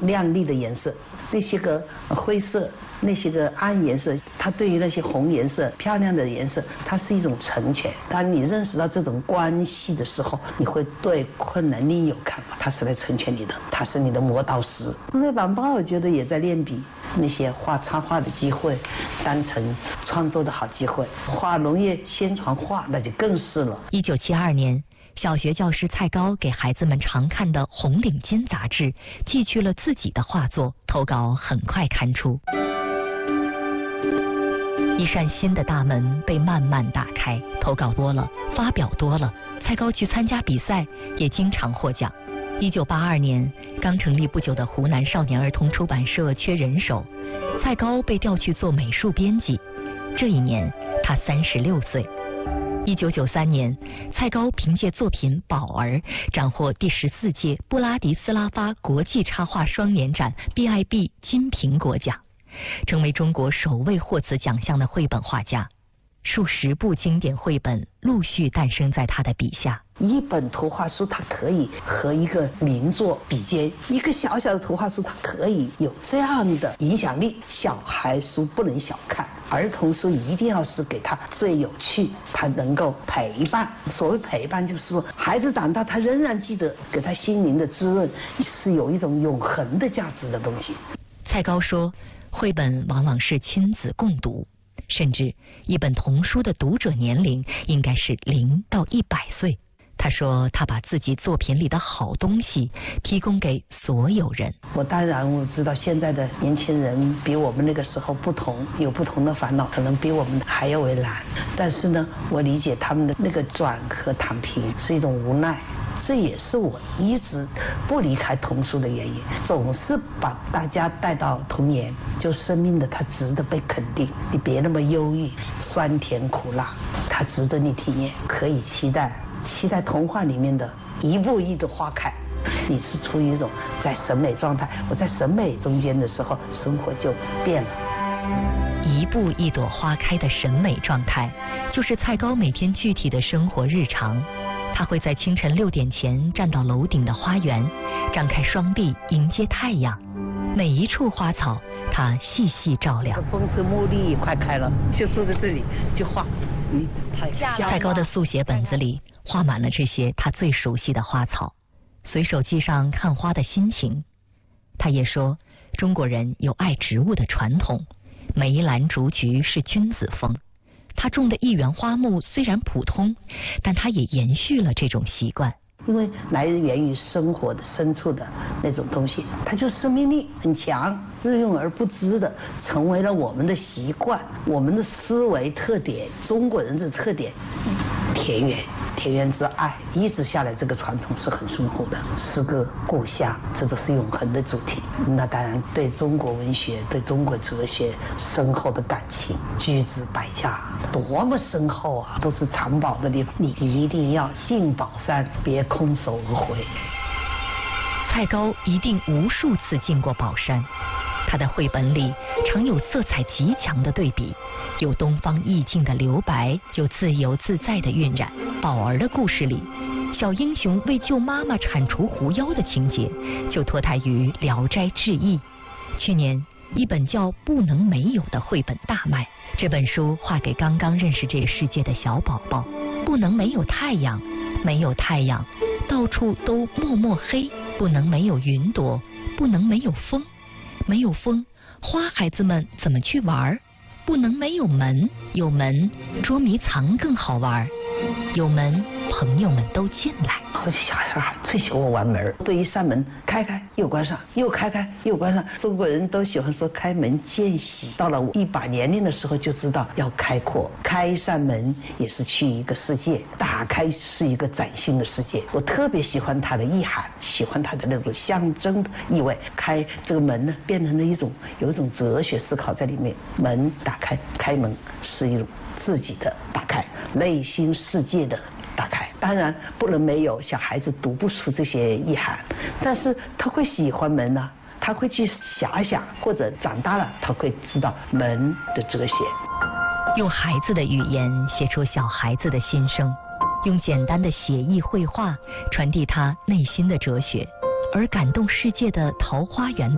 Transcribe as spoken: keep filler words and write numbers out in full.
亮丽的颜色，那些个灰色，那些个暗颜色，它对于那些红颜色漂亮的颜色，它是一种成全。当你认识到这种关系的时候，你会对困难另有看法，它是来成全你的，它是你的磨刀石。那版报我觉得也在练笔，那些画插画的机会当成创作的好机会，画农业宣传画那就更是了。 一九七二年，小学教师蔡高给孩子们常看的《红领巾》杂志寄去了自己的画作，投稿很快刊出。一扇新的大门被慢慢打开，投稿多了，发表多了，蔡高去参加比赛也经常获奖。一九八二年，刚成立不久的湖南少年儿童出版社缺人手，蔡高被调去做美术编辑。这一年他三十六岁。一九九三年，蔡高凭借作品《宝儿》斩获第十四届布拉迪斯拉发国际插画双年展 B I B 金苹果奖，成为中国首位获此奖项的绘本画家。数十部经典绘本陆续诞生在他的笔下。 一本图画书它可以和一个名作比肩，一个小小的图画书它可以有这样的影响力。小孩书不能小看，儿童书一定要是给他最有趣，他能够陪伴。所谓陪伴就是说孩子长大他仍然记得，给他心灵的滋润是有一种永恒的价值的东西。 蔡高说，绘本往往是亲子共读，甚至一本童书的读者年龄应该是零到一百岁。他说他把自己作品里的好东西提供给所有人。 我当然我知道现在的年轻人比我们那个时候不同，有不同的烦恼，可能比我们还要为难，但是呢我理解他们的那个转和躺平是一种无奈，这也是我一直不离开童书的原因，总是把大家带到童年，就生命的它值得被肯定，你别那么忧郁，酸甜苦辣它值得你体验，可以期待期待童话里面的一步一朵花开。你是处于一种在审美状态，我在审美中间的时候，生活就变了。 一步一朵花开的审美状态，就是蔡高每天具体的生活日常。他会在清晨六点前站到楼顶的花园，张开双臂迎接太阳，每一处花草他细细照料。 风车茉莉也快开了，就坐在这里就画。嗯， 蔡高的速写本子里画满了这些他最熟悉的花草，随手记上看花的心情。他也说，中国人有爱植物的传统，梅兰竹菊是君子风。他种的一园花木虽然普通，但他也延续了这种习惯。 因为来源于生活的深处的那种东西，它就生命力很强，日用而不知的成为了我们的习惯，我们的思维特点，中国人的特点。田园田园之爱一直下来，这个传统是很深厚的。诗歌故乡，这都是永恒的主题。那当然对中国文学对中国哲学深厚的感情，居之百家，多么深厚啊，都是藏宝的地方，你一定要进宝山，别空手而回。 蔡高一定无数次进过宝山，他的绘本里常有色彩极强的对比，有东方意境的留白，有自由自在的晕染。宝儿的故事里，小英雄为救妈妈铲除狐妖的情节就脱胎于《聊斋志异》。去年一本叫《不能没有》的绘本大卖，这本书画给刚刚认识这个世界的小宝宝。不能没有太阳，没有太阳，到处都默默黑；不能没有云朵，不能没有风，没有风，花孩子们怎么去玩？不能没有门，有门捉迷藏更好玩，有门朋友们都进来。 我小孩最喜欢玩门，对一扇门开开又关上，又开开又关上。中国人都喜欢说开门见喜，到了一把年龄的时候就知道要开阔，开一扇门也是去一个世界，打开是一个崭新的世界。我特别喜欢它的意涵，喜欢它的那种象征的意味。开这个门呢，变成了一种有一种哲学思考在里面。门打开，开门是一种自己的打开，内心世界的打开。当然不能没有，小孩子读不出这些意涵，但是他会喜欢门啊，他会去遐想，或者长大了他会知道门的哲学。 用孩子的语言写出小孩子的心声，用简单的写意绘画传递他内心的哲学，而感动世界的桃花源的